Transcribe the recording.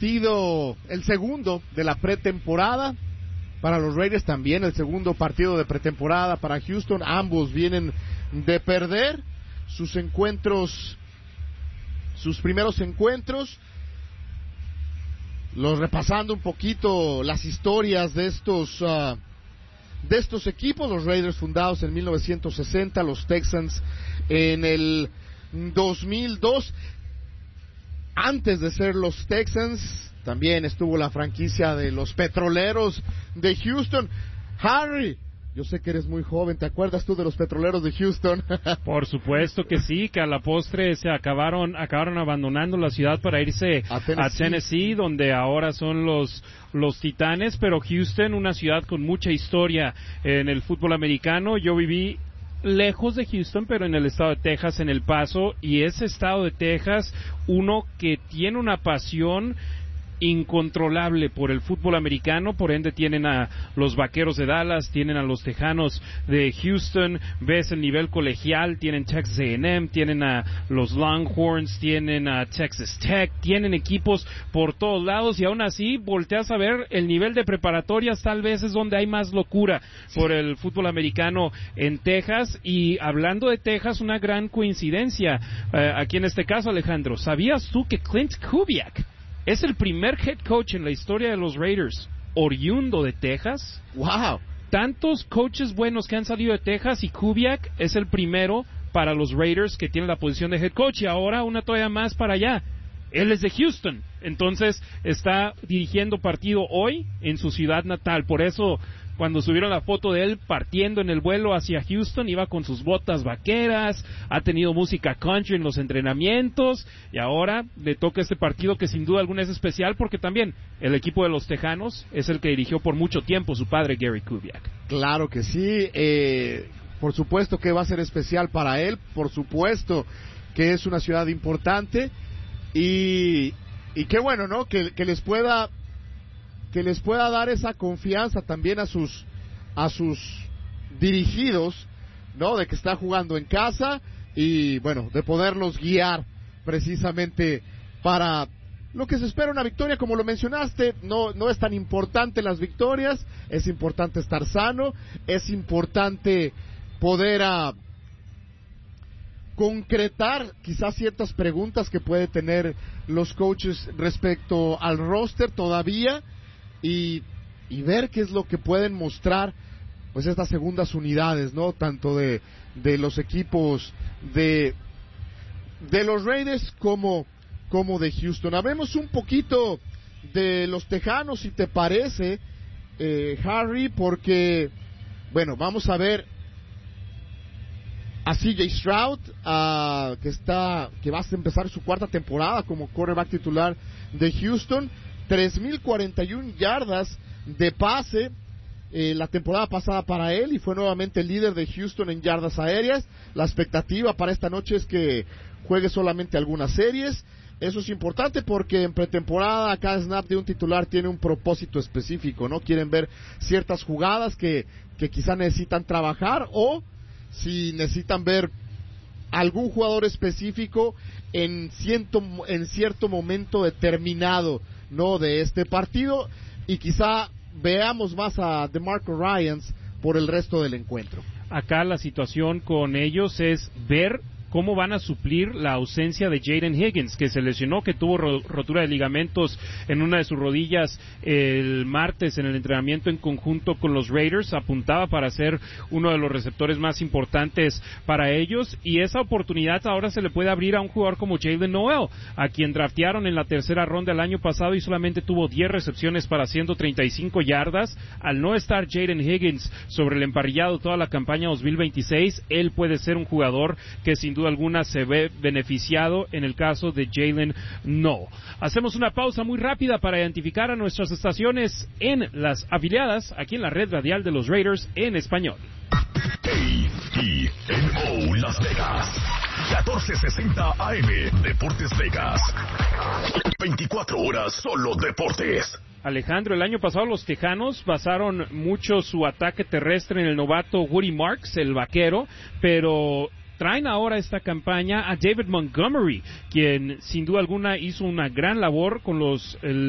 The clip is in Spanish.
partido, el segundo de la pretemporada. Para los Raiders también el segundo partido de pretemporada para Houston. Ambos vienen de perder sus primeros encuentros. Repasando un poquito las historias de estos equipos. Los Raiders fundados en 1960, los Texans en el 2002. Antes de ser los Texans, también estuvo la franquicia de los Petroleros de Houston. Harry, yo sé que eres muy joven, ¿te acuerdas tú de los Petroleros de Houston? Por supuesto que sí, que a la postre se acabaron abandonando la ciudad para irse a Tennessee, donde ahora son los Titanes, pero Houston, una ciudad con mucha historia en el fútbol americano. Yo viví lejos de Houston, pero en el estado de Texas, en El Paso, y ese estado de Texas, uno que tiene una pasión incontrolable por el fútbol americano, por ende tienen a los Vaqueros de Dallas, tienen a los Tejanos de Houston, ves el nivel colegial, tienen Texas A&M, tienen a los Longhorns, tienen a Texas Tech, tienen equipos por todos lados, y aún así volteas a ver el nivel de preparatorias, tal vez es donde hay más locura por el fútbol americano en Texas. Y hablando de Texas, una gran coincidencia aquí en este caso, Alejandro, ¿sabías tú que Clint Kubiak es el primer head coach en la historia de los Raiders oriundo de Texas? ¡Wow! Tantos coaches buenos que han salido de Texas, y Kubiak es el primero para los Raiders que tiene la posición de head coach, y ahora una todavía más para allá. Él es de Houston, entonces está dirigiendo partido hoy en su ciudad natal. Por eso, cuando subieron la foto de él partiendo en el vuelo hacia Houston, iba con sus botas vaqueras, ha tenido música country en los entrenamientos, y ahora le toca este partido que sin duda alguna es especial, porque también el equipo de los Tejanos es el que dirigió por mucho tiempo su padre Gary Kubiak. Claro que sí, por supuesto que va a ser especial para él, por supuesto que es una ciudad importante, y qué bueno, ¿no? Que les pueda dar esa confianza también a sus dirigidos, ¿no? De que está jugando en casa, y bueno, de poderlos guiar precisamente para lo que se espera, una victoria. Como lo mencionaste, no es tan importante las victorias, es importante estar sano, es importante poder concretar quizás ciertas preguntas que puede tener los coaches respecto al roster todavía, y ver qué es lo que pueden mostrar pues estas segundas unidades, ¿no? Tanto de los equipos de los Raiders como de Houston. Hablemos un poquito de los Tejanos, si te parece, Harry, porque bueno, vamos a ver a CJ Stroud, que va a empezar su cuarta temporada como quarterback titular de Houston. 3,041 yardas de pase la temporada pasada para él, y fue nuevamente el líder de Houston en yardas aéreas. La expectativa para esta noche es que juegue solamente algunas series. Eso es importante porque en pretemporada cada snap de un titular tiene un propósito específico, ¿no? Quieren ver ciertas jugadas que quizá necesitan trabajar, o si necesitan ver algún jugador específico en cierto momento determinado, ¿no? De este partido, y quizá veamos más a DeMarco Ryans por el resto del encuentro. Acá la situación con ellos es ver cómo van a suplir la ausencia de Jaden Higgins, que se lesionó, que tuvo rotura de ligamentos en una de sus rodillas el martes en el entrenamiento en conjunto con los Raiders. Apuntaba para ser uno de los receptores más importantes para ellos, y esa oportunidad ahora se le puede abrir a un jugador como Jaylen Noel, a quien draftearon en la tercera ronda el año pasado y solamente tuvo 10 recepciones para 135 yardas. Al no estar Jaden Higgins sobre el emparrillado toda la campaña 2026, él puede ser un jugador que sin duda alguna se ve beneficiado en el caso de Jaylen Noel. Hacemos una pausa muy rápida para identificar a nuestras estaciones en las afiliadas aquí en la red radial de los Raiders en español. KENO Las Vegas 1460 AM Deportes Vegas, 24 horas solo deportes. Alejandro, el año pasado los Tejanos basaron mucho su ataque terrestre en el novato Woody Marks, el vaquero, pero traen ahora esta campaña a David Montgomery, quien sin duda alguna hizo una gran labor con